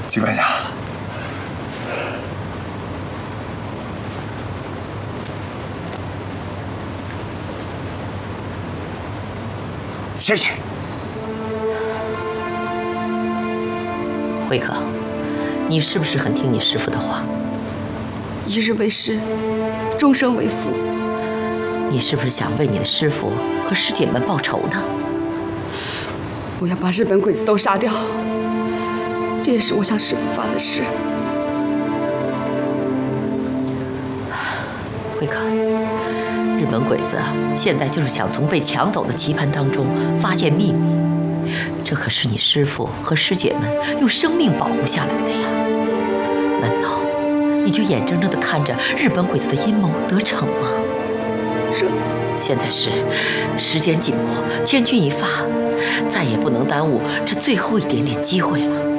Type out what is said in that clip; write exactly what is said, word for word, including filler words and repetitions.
机关长，谢谢。 慧可，你是不是很听你师父的话？ 一日为师，终生为父。 你是不是想为你的师父和师姐们报仇呢？ 我要把日本鬼子都杀掉，这也是我向师父发的誓。 慧可，日本鬼子现在就是想从被抢走的棋盘当中发现秘密，这可是你师父和师姐们用生命保护下来的呀。难道你就眼睁睁地看着日本鬼子的阴谋得逞吗？ 这现在是时间紧迫，千钧一发，再也不能耽误这最后一点点机会了。